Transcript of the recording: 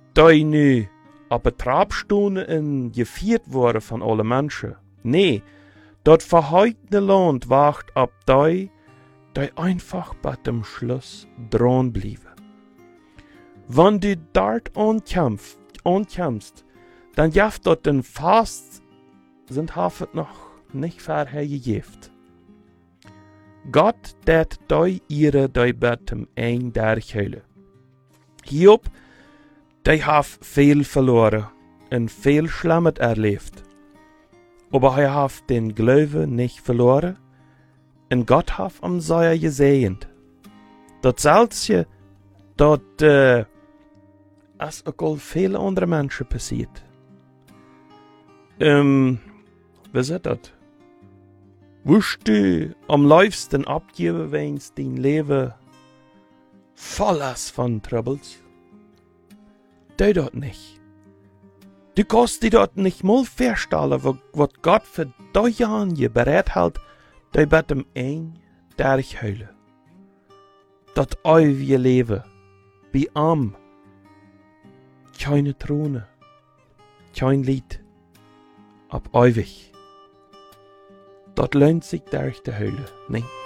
die nu op een trapstoel en gevierd worden van alle mensen. Nee, dat verheugende Land wacht op die einfach bei dem Schluss dran bleiben. Wenn du dort ankämpfst, dann jaft dort den Fast, sind hafet noch nicht verhergegeft. Gott det die ihre die betem ein derchheulen. Hiob, die haf viel verloren en viel Schlimmes erlebt. Aber er haf den Glauben nicht verloren en Gott haf am Seier gesegnet. Dat zelfs dat als ook al viele andere Menschen passiert. Wie zit dat? Wust du am liefsten abgeben, wenn's dein Leben voll ist von Troubles? Du dort nicht. Du kannst dir dort nicht mal vorstellen, was Gott für dich an je bereit hält, du bei dem ein durchheulen. Das ewige Leben, bei ihm, keine Throne, kein Lied, ab ewig. Dat lohnt sich durch die Hölle, nee.